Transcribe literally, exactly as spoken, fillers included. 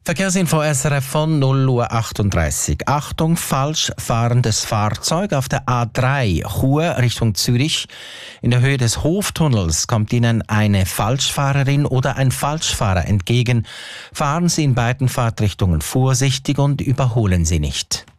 Verkehrsinfo S R F von null Uhr achtunddreißig. Achtung, falsch fahrendes Fahrzeug auf der A drei, Chur Richtung Zürich. In der Höhe des Hoftunnels kommt Ihnen eine Falschfahrerin oder ein Falschfahrer entgegen. Fahren Sie in beiden Fahrtrichtungen vorsichtig und überholen Sie nicht.